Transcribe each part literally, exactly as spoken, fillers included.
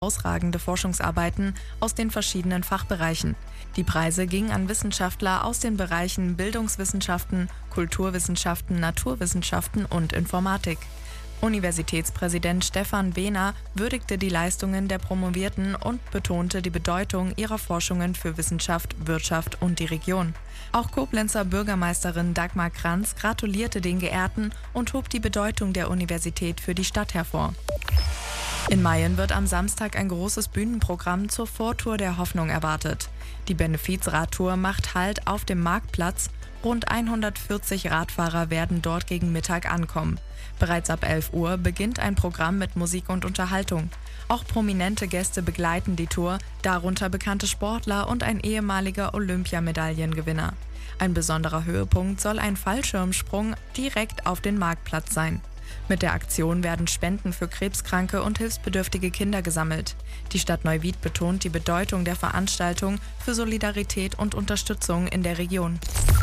herausragende Forschungsarbeiten aus den verschiedenen Fachbereichen. Die Preise gingen an Wissenschaftler aus den Bereichen Bildungswissenschaften, Kulturwissenschaften, Naturwissenschaften und Informatik. Universitätspräsident Stefan Wehner würdigte die Leistungen der Promovierten und betonte die Bedeutung ihrer Forschungen für Wissenschaft, Wirtschaft und die Region. Auch Koblenzer Bürgermeisterin Dagmar Kranz gratulierte den Geehrten und hob die Bedeutung der Universität für die Stadt hervor. In Mayen wird am Samstag ein großes Bühnenprogramm zur Vortour der Hoffnung erwartet. Die Benefizradtour macht Halt auf dem Marktplatz. Rund hundertvierzig Radfahrer werden dort gegen Mittag ankommen. Bereits ab elf Uhr beginnt ein Programm mit Musik und Unterhaltung. Auch prominente Gäste begleiten die Tour, darunter bekannte Sportler und ein ehemaliger Olympiamedaillengewinner. Ein besonderer Höhepunkt soll ein Fallschirmsprung direkt auf den Marktplatz sein. Mit der Aktion werden Spenden für krebskranke und hilfsbedürftige Kinder gesammelt. Die Stadt Neuwied betont die Bedeutung der Veranstaltung für Solidarität und Unterstützung in der Region.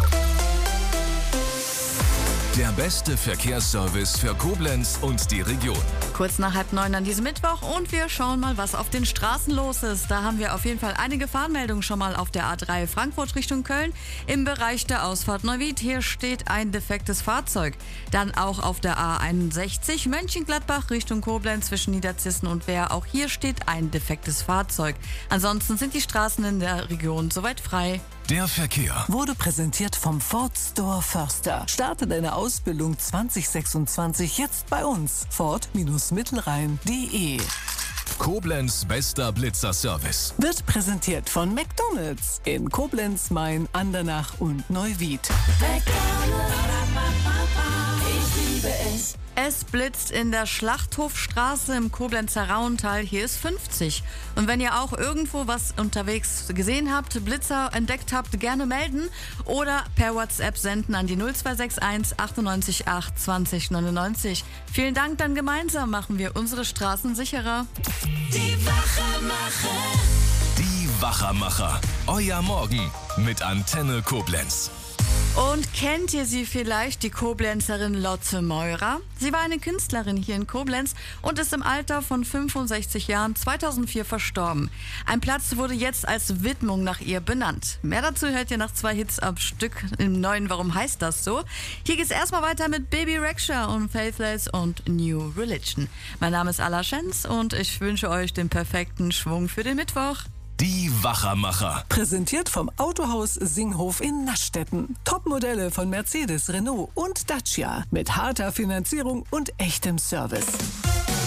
Der beste Verkehrsservice für Koblenz und die Region. Kurz nach halb neun an diesem Mittwoch und wir schauen mal, was auf den Straßen los ist. Da haben wir auf jeden Fall einige Fahrmeldungen schon mal auf der A drei Frankfurt Richtung Köln. Im Bereich der Ausfahrt Neuwied, hier steht ein defektes Fahrzeug. Dann auch auf der A einundsechzig Mönchengladbach Richtung Koblenz zwischen Niederzissen und Wehr. Auch hier steht ein defektes Fahrzeug. Ansonsten sind die Straßen in der Region soweit frei. Der Verkehr wurde präsentiert vom Ford Store Förster. Starte deine Ausbildung zwanzig sechsundzwanzig jetzt bei uns. Ford-Mittelrhein punkt de. Koblenz bester Blitzer-Service Wird präsentiert von McDonald's in Koblenz, Main, Andernach und Neuwied. Ich liebe es. Es blitzt in der Schlachthofstraße im Koblenzer Rauental. Hier ist fünfzig. Und wenn ihr auch irgendwo was unterwegs gesehen habt, Blitzer entdeckt habt, gerne melden oder per WhatsApp senden an die null zwei sechs eins achtundneunzig acht zwanzig neunundneunzig. Vielen Dank, dann gemeinsam machen wir unsere Straßen sicherer. Die Wachermacher. Die Wachermacher. Euer Morgen mit Antenne Koblenz. Und kennt ihr sie vielleicht, die Koblenzerin Lotte Meurer? Sie war eine Künstlerin hier in Koblenz und ist im Alter von fünfundsechzig Jahren zweitausendvier verstorben. Ein Platz wurde jetzt als Widmung nach ihr benannt. Mehr dazu hört ihr nach zwei Hits am Stück im neuen Warum heißt das so? Hier geht's erstmal weiter mit Baby Rexha und Faithless und New Religion. Mein Name ist Ala Schenz und ich wünsche euch den perfekten Schwung für den Mittwoch. Die Wachermacher. Präsentiert vom Autohaus Singhof in Naschstetten. Topmodelle von Mercedes, Renault und Dacia. Mit harter Finanzierung und echtem Service.